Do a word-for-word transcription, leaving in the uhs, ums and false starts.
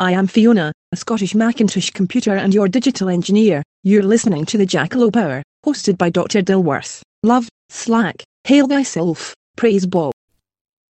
I am Fiona, a Scottish Macintosh computer and your digital engineer. You're listening to the Jackalope Hour, hosted by Doctor Dilworth. Love, slack, hail thyself, praise Bob.